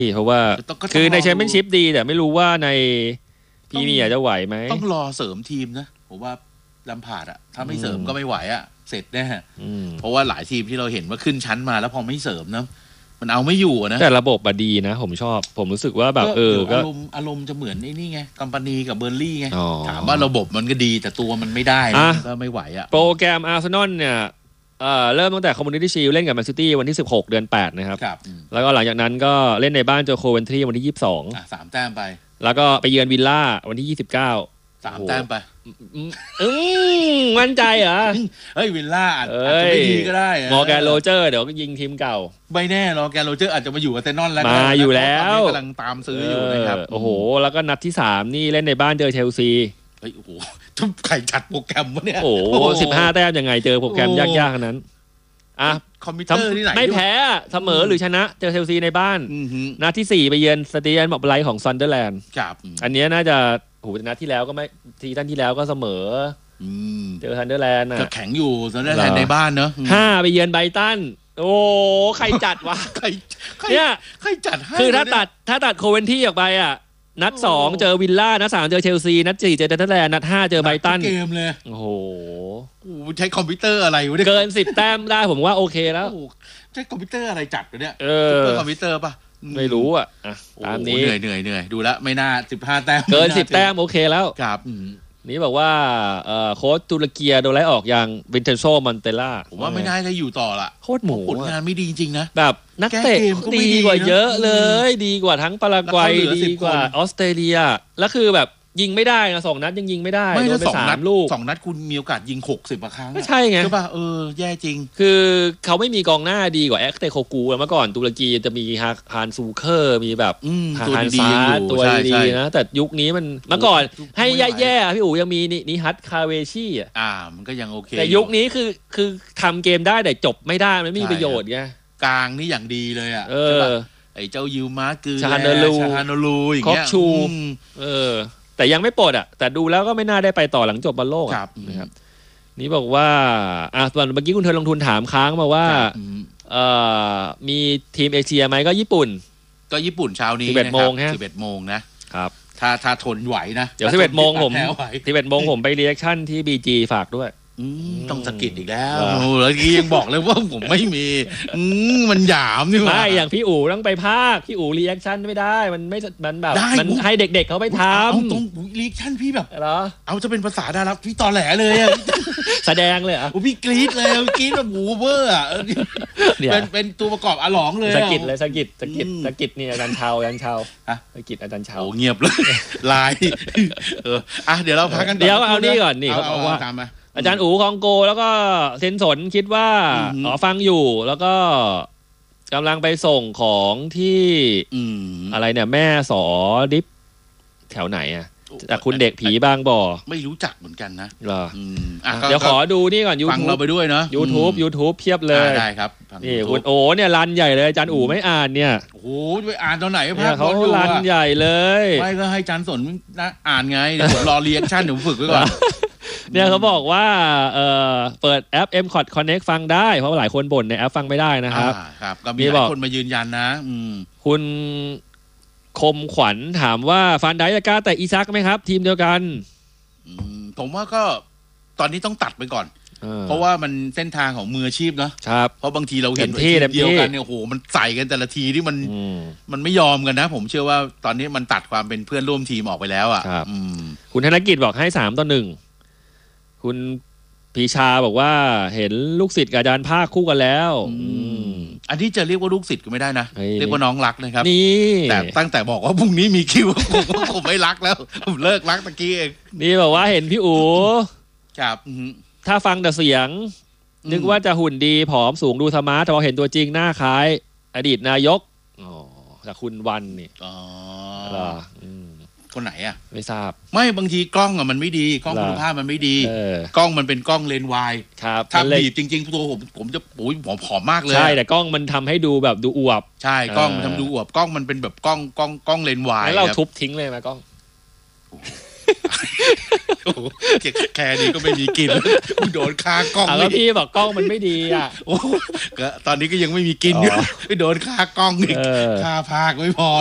เพราะว่าคือในแชมเปี้ยนชิพดีแต่ไม่รู้ว่าในพรีเมียร์จะไหวไหมต้องรอเสริมทีมนะผมว่าลำพาร์ดอะถ้าไม่เสริมก็ไม่ไหวอะเสร็จแน่เพราะว่าหลายทีมที่เราเห็นว่าขึ้นชั้นมาแล้วพอไม่เสริมนะมันเอาไม่อยู่นะแต่ระบบอะดีนะผมชอบผมรู้สึกว่าแบบก็อารมณ์จะเหมือนนี่ไงกัมปานีกับเบอร์ลี่ไงถามว่าระบบมันก็ดีแต่ตัวมันไม่ได้ก็ไม่ไหวอะโปรแกรมอาร์เซนอลเนี่ยเริ่มตั้งแต่คอมมูนิตี้ชีลเล่นกับแมนซิตี้วันที่16เดือน8นะครับแล้วก็หลังจากนั้นก็เล่นในบ้านเจอโคเวนทรีวันที่22 3 แต้มไปแล้วก็ไปเยือนวิลล่าวันที่29 3 แต้มไปมั่นใจเหรอเฮ้ยวิลล่าอาจจะไม่ดีก็ได้มอร์แกนโรเจอร์เดี๋ยวก็ยิงทีมเก่าไม่แน่มอร์แกนโรเจอร์อาจจะมาอยู่กับเซนนอนแล้วมาอยู่แล้วกำลังตามซื้ออยู่นะครับโอ้โหแล้วก็นัดที่3นี่เล่นในบ้านเจอเชลซีเฮ้ยโอ้โหใครจัดโปรแกรมวะเนี่ยโอ้โห15 แต้มยังไงเจอโปรแกรมยากๆขนาดนั้นคอมพิวเตอร์ที่ไหนไม่แพ้เสมอหรือชนะเจอเชลซีในบ้านนัดที่4ไปเยือนสเตียนบอกไลท์ของซันเดอร์แลนด์อันนี้น่าจะโหนัดที่แล้วก็ไม่ซีซั่นที่แล้วก็เสมอเจอซันเดอร์แลนด์ก็แข็งอยู่ซันเดอร์แลนด์ในบ้านเนอะ 5ไปเยือนไบรตันโอ้ใครจัดวะเนี่ยใครจัดคือถ้าตัดโคเวนที่ออกไปอ่ะนัด2เจอวิลล่านัด3เจอเชลซีนัด4เจอซันเดอร์แลนด์นัด5เจอไบรตันเกมเลยโอ้โหใช้คอมพิวเตอร์อะไรวะเนี่ยเกิน10 แต้มได้ผมว่าโอเคแล้วใช้คอมพิวเตอร์อะไรจัดเนี่ยซุปเปอร์คอมพิวเตอร์ป่ะไม่รู้อ่ะตามนี้เหนื่อยดูแล้วไม่น่า15 แต้มเกิน10 แต้มโอเคแล้วครับนี่บอกว่าโค้ชตุรกีโดนไล่ออกอย่างวินเทนโซมันเตล่าผมว่าไม่น่าจะอยู่ต่อละโคตรหมูผลงานไม่ดีจริงๆนะแบบนักเตะดีกว่าเยอะเลยดีกว่าทั้งปารากวัยดีกว่าออสเตรเลียแล้วคือแบบยิงไม่ได้นะ2 นัดยังยิงไม่ได้โดนไป3 ลูก 2 นัดคุณมีโอกาสยิง60 ครั้งไม่ใช่ไงใช่ป่ะแย่จริงคือเขาไม่มีกองหน้าดีกว่าแอคเตโคกูเมื่อก่อนตุรกีจะมีฮานซูเคอร์มีแบบฮานซาตัวดีนะแต่ยุคนี้มันเมื่อก่อนให้แย่ๆพี่อู๋ยังมีนิฮัตคาเวชี่มันก็ยังโอเคแต่ยุคนี้คือทำเกมได้แต่จบไม่ได้มันไม่มีประโยชน์ไงกลางนี่อย่างดีเลยไอ้เจ้ายูมาคือชาโนลูอย่างเงี้ยคอกชูแต่ยังไม่ปลดแต่ดูแล้วก็ไม่น่าได้ไปต่อหลังจบบอลโลกนะครับนี่บอกว่าเมื่อกี้คุณเธอลงทุนถามค้างมาว่ามีทีมเอเชียไหมก็ญี่ปุ่นเช้านี้ 11 โมงฮะ 11 โมงนะครับถ้าทนไหวนะเดี๋ยว11 โมงผม11 โมงผมไปรีแอคชั่นที่ BG ฝากด้วยต้องสกิดอีกแล้วแล้วยังบอกเลยว่าผมไม่มีมันหยามนี่หว่าไม่อย่างพี่อู๋ต้องไปภาคพี่อู๋รีแอคชั่นไม่ได้มันไม่มันแบบมันให้เด็กๆเขาไปทำตรงรีแอคชั่นพี่แบบเหรอเอาจะเป็นภาษาดาราพี่ตอแหลเลยแสดงเลยพี่กรี๊ดเลยกรี๊ดแบบหมูเวอร์เป็นตัวประกอบอลองเลยสกิดนี่อาจารย์ชาวสกิดอาจารย์ชาวโอ้เงียบเลยลายเดี๋ยวเราพักกันเดี๋ยวเอานี่ก่อนนี่เขาบอกว่าอาจารย์อู๋คองโกแล้วก็เซนสนคิดว่าฟังอยู่แล้วก็กำลังไปส่งของที่อะไรเนี่ยแม่สอดิฟแถวไหนจากคุณเด็กผีบางบ่อไม่รู้จักเหมือนกันนะเหรอเดี๋ยวขอดูนี่ก่อน YouTube ฟังเราไปด้วยเนาะ YouTube เพียบเลยได้ครับนี่คุณโอเนี่ยรันใหญ่เลยอาจารย์อู๋ไม่อ่านเนี่ยโอ้โหไปอ่านตอนไหนภาคเขารันใหญ่เลยไม่ก็ให้อาจารย์สนอ่านไงเดี๋ยวผมรอรีแอคชั่นเดี๋ยวผมฝึกไว้ก่อนเนี่ยเขาบอกว่าเปิดแอป M-Cot Connect ฟังได้เพราะหลายคนบ่นในแอปฟังไม่ได้นะครับครับก็มีหลายคนมายืนยันนะคุณคมขวัญถามว่าฟานไดจะกล้าแต่อีซักไหมครับทีมเดียวกันผมว่าก็ตอนนี้ต้องตัดไปก่อนเพราะว่ามันเส้นทางของมืออาชีพเนาะเพราะบางทีเราเห็นทีมเดียวกันเนี่ยโอ้โหมันใส่กันแต่ละทีที่มันไม่ยอมกันนะผมเชื่อว่าตอนนี้มันตัดความเป็นเพื่อนร่วมทีมออกไปแล้วคุณธนกิจบอกให้3-1คุณพีชาบอกว่าเห็นลูกศิษย์กับอาจารย์ภาคคู่กันแล้วอันนี้จะเรียกว่าลูกศิษย์ก็ไม่ได้นะเรียกว่าน้องรักนะครับนี่แต่ตั้งแต่บอกว่าพรุ่งนี้มีคิวผมไม่รักแล้วผมเลิกรักตะกี้เองนี่บอกว่าเห็นพี่อู๋ครับถ้าฟังแต่เสียงนึกว่าจะหุ่นดีผอมสูงดูธรรมะแต่พอเห็นตัวจริงหน้าคล้ายอดีตนายกจากคุณวันนี่คนไหนไม่ทราบไม่บางทีกล้องมันไม่ดีกล้องคุณภาพมันไม่ดีกล้องมันเป็นกล้องเลนส์วายถ้าบีบจริงๆตัวผมจะผอมมากเลยใช่แต่กล้องมันทำให้ดูแบบดูอวบใช่กล้องมันทำดูอวบกล้องมันเป็นแบบกล้องเลนส์วายแล้วเราทุบทิ้งเลยไหมกล้องโอ้แค่นี้ก็ไม่มีกินโดนคากล้องแล้วพี่บอกกล้องมันไม่ดีอ่ะโอ้ตอนนี้ก็ยังไม่มีกินอยู่โดนคากล้องอีกคาภาคไม่พอ